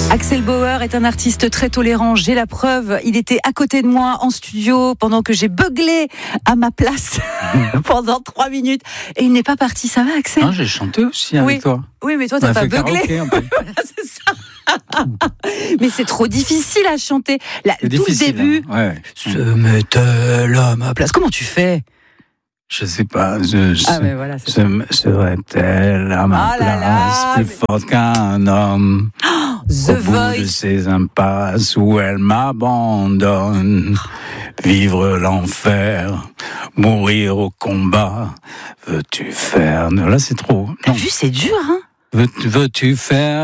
Axel Bauer est un artiste très tolérant, j'ai la preuve. Il était à côté de moi en studio pendant que j'ai beuglé à ma place pendant 3 minutes. Et il n'est pas parti, ça va Axel ? J'ai chanté aussi avec toi. Oui, mais toi t'as pas beuglé. Voilà, c'est ça. Mais c'est trop difficile à chanter. Tout le début, hein. se met-elle à ma place. Comment tu fais ? Je sais pas. Mais voilà, Serait-elle à ma place plus forte qu'un homme The au bout Voice de ces impasses où elle m'abandonne? Vivre l'enfer, mourir au combat. Veux-tu faire... Là, c'est trop. T'as vu, c'est dur, hein ? Veux-tu faire